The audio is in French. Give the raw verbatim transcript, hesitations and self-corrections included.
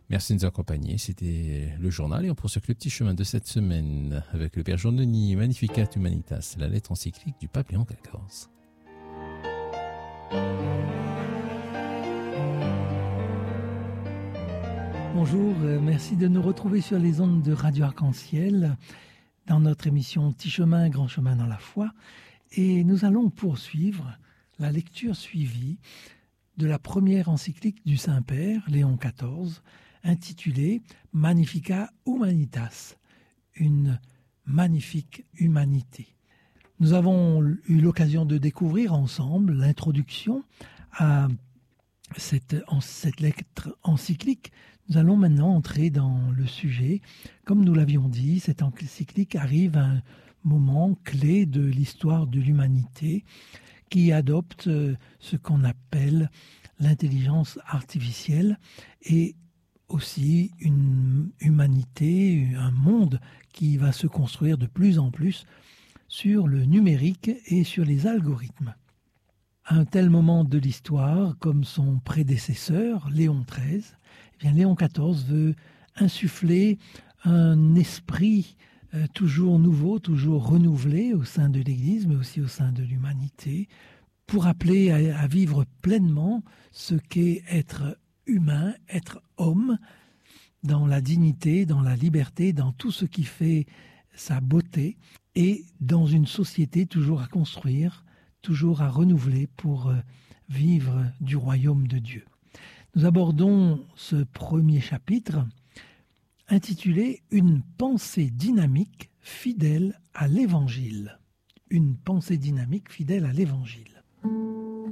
Merci de nous accompagner. C'était le journal et on poursuit le petit chemin de cette semaine avec le Père Jean-Denis Magnificat Humanitas, la lettre encyclique du pape Léon quatorze. Bonjour, euh, merci de nous retrouver sur les ondes de Radio Arc-en-Ciel dans notre émission Petit chemin, grand chemin dans la foi. Et nous allons poursuivre la lecture suivie de la première encyclique du Saint-Père, Léon quatorze, intitulée Magnificat Humanitas, une magnifique humanité. Nous avons eu l'occasion de découvrir ensemble l'introduction à cette, en, cette lettre encyclique. Nous allons maintenant entrer dans le sujet. Comme nous l'avions dit, cette encyclique arrive à un moment clé de l'histoire de l'humanité qui adopte ce qu'on appelle l'intelligence artificielle et aussi une humanité, un monde qui va se construire de plus en plus sur le numérique et sur les algorithmes. À un tel moment de l'histoire, comme son prédécesseur, Léon treize, eh bien Léon quatorze veut insuffler un esprit euh, toujours nouveau, toujours renouvelé au sein de l'Église, mais aussi au sein de l'humanité, pour appeler à, à vivre pleinement ce qu'est être humain, être homme, dans la dignité, dans la liberté, dans tout ce qui fait sa beauté, et dans une société toujours à construire, toujours à renouveler pour vivre du royaume de Dieu. Nous abordons ce premier chapitre intitulé « Une pensée dynamique fidèle à l'Évangile ». Une pensée dynamique fidèle à l'Évangile.